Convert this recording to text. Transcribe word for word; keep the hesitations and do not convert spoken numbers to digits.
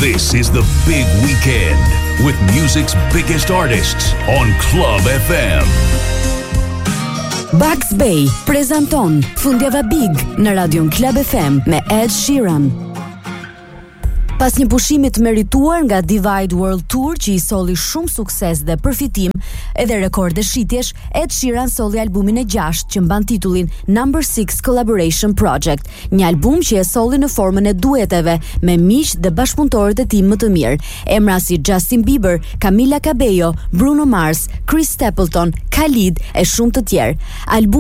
This is the big weekend with music's biggest artists on Club F M. Bugs Bay prezanton Fundjava Big në Radion Club F M me Ed Sheeran. Pas një pushimi të merituar nga Divide World Tour që i solli shumë sukses dhe përfitim edhe rekorde shitjesh, Ed Sheeran solli albumin e gjashtë që mban titullin Number six Collaboration Project, një album që e solli në formën e dueteve me miq dhe bashkëpunëtorët e tij më të mirë, emra si Justin Bieber, Camila Cabello, Bruno Mars, Chris Stapleton, Khalid e shumë të tjerë. Album